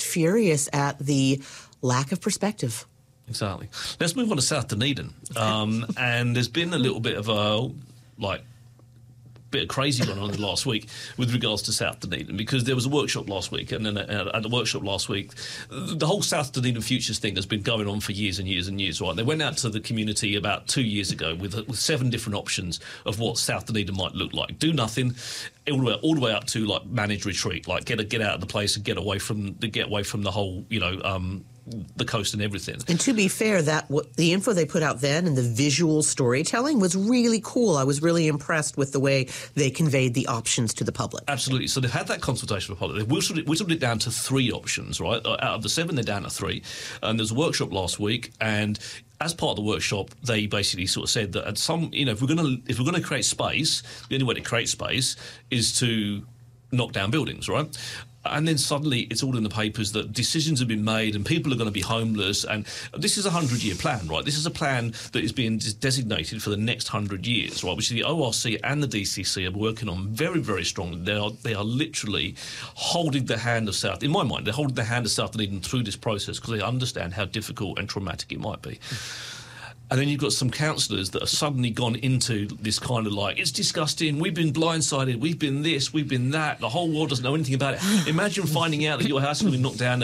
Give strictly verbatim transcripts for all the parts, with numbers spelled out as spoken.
furious at the lack of perspective. Exactly. Let's move on to South Dunedin. Um, and there's been a little bit of a, like, bit of crazy going on last week with regards to South Dunedin, because there was a workshop last week, and then at the workshop last week, the whole South Dunedin Futures thing has been going on for years and years and years, right? They went out to the community about two years ago with, with seven different options of what South Dunedin might look like. Do nothing, all the way, all the way up to, like, managed retreat, like get a, get out of the place and get away from the get away from the whole, you know, um, the coast and everything. And to be fair, that w- the info they put out then and the visual storytelling was really cool. I was really impressed with the way they conveyed the options to the public. Absolutely. So they've had that consultation with the public. They've whittled it, whittled it down to three options, right? Out of the seven, they're down to three. And there's a workshop last week, and as part of the workshop, they basically sort of said that at some, you know, if we're going to if we're going to create space, the only way to create space is to knock down buildings, right? And then suddenly it's all in the papers that decisions have been made and people are going to be homeless. And this is a hundred-year plan, right? This is a plan that is being designated for the next hundred years, right? Which the O R C and the D C C are working on very, very strongly. They are they are literally holding the hand of South, in my mind, they're holding the hand of South Dunedin through this process because they understand how difficult and traumatic it might be. And then you've got some councillors that have suddenly gone into this kind of like, it's disgusting, we've been blindsided, we've been this, we've been that, the whole world doesn't know anything about it. Imagine finding out that your house has been knocked down.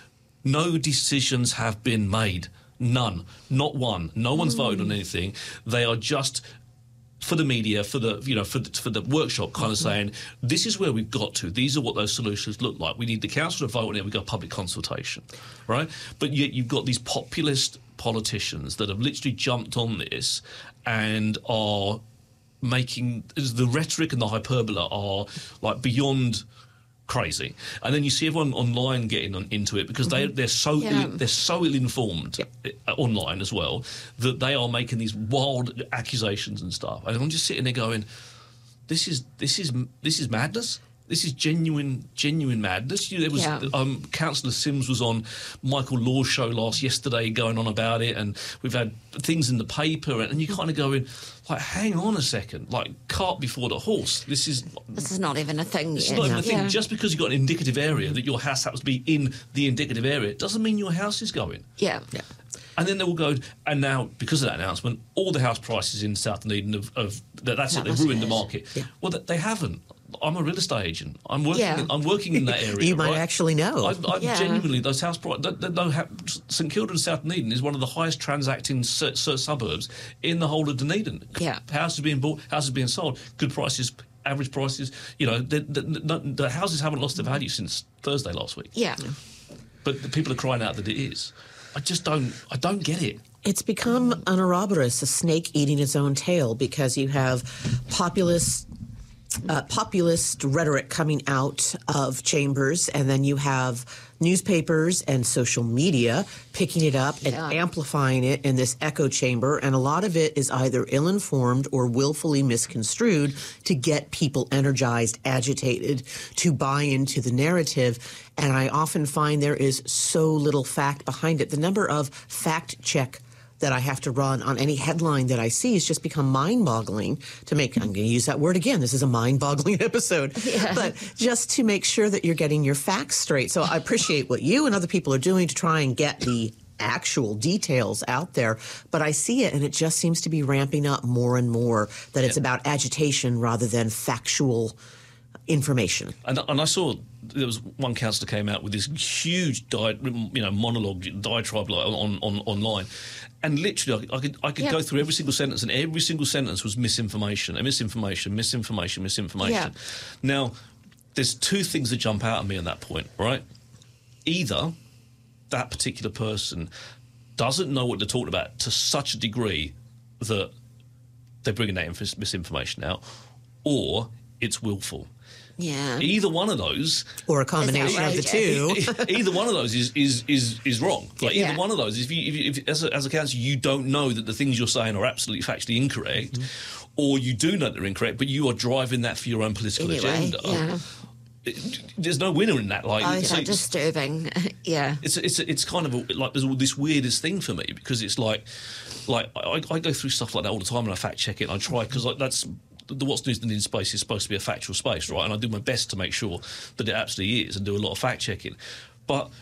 No decisions have been made. None. Not one. No one's voted on anything. They are just, for the media, for the, you know, for the, for the workshop, kind of saying, this is where we've got to. These are what those solutions look like. We need the council to vote on it. We've got public consultation, right? But yet you've got these populist politicians that have literally jumped on this and are making the rhetoric and the hyperbole are like beyond crazy. And then you see everyone online getting on, into it because they they're so Yeah. Ill, they're so ill informed Yep. online as well that they are making these wild accusations and stuff. And I'm just sitting there going, this is this is this is madness. This is genuine, genuine madness. You, there was Yeah. um, Councillor Sims was on Michael Law's show last yesterday, going on about it, and we've had things in the paper, and, and you kind of going, like, hang on a second, like cart before the horse. This is This is not even a thing this is yet. not even a thing. Yeah. Just because you've got an indicative area that your house happens to be in the indicative area doesn't mean your house is going. Yeah. Yeah. And then they will go, and now, because of that announcement, all the house prices in South Dunedin have, have that, that's That it, they've was ruined the it. market. Yeah. Well, they, they haven't. I'm a real estate agent. I'm working. Yeah. In, I'm working in that area. You might right? actually know. I, I Yeah. genuinely, those house prices. No, St Kilda and South Dunedin is one of the highest transacting su- su- suburbs in the whole of Dunedin. Yeah. Houses being bought, houses being sold, good prices, average prices. You know, the, the, the, the houses haven't lost their value since Thursday last week. Yeah. But the people are crying out that it is. I just don't. I don't get it. It's become an Ouroboros, a snake eating its own tail, because you have populist uh, populist rhetoric coming out of chambers, and then you have newspapers and social media picking it up and Yeah. amplifying it in this echo chamber, and a lot of it is either ill-informed or willfully misconstrued to get people energized, agitated, to buy into the narrative. And I often find there is so little fact behind it. The number of fact check that I have to run on any headline that I see has just become mind-boggling to make, I'm going to use that word again, this is a mind-boggling episode, Yeah. but just to make sure that you're getting your facts straight. So I appreciate what you and other people are doing to try and get the actual details out there, but I see it and it just seems to be ramping up more and more, that it's Yeah. about agitation rather than factual information. And, and I saw there was one councillor came out with this huge, di- you know, monologue diatribe like, on, on online, and literally I, I could I could Yeah. go through every single sentence, and every single sentence was misinformation, and misinformation, misinformation, misinformation. Yeah. Now, there's two things that jump out at me at that point, right? Either that particular person doesn't know what they're talking about to such a degree that they're bringing that inf- misinformation out, or it's willful. Yeah. Either one of those, Or a combination of the two. either one of those is is is, is wrong. Like Yeah. either one of those, if you, if, you- if as a, as a council you don't know that the things you're saying are absolutely factually incorrect, Mm-hmm. or you do know they're incorrect, but you are driving that for your own political Anyway, agenda. yeah. It- there's no winner in that. Like, Oh, so yeah, it's, disturbing. Yeah. it's it's it's kind of a, like there's all this weirdest thing for me because it's like like I, I go through stuff like that all the time and I fact check it and I try because like that's. The What's News in space is supposed to be a factual space, right? And I do my best to make sure that it absolutely is and do a lot of fact checking. But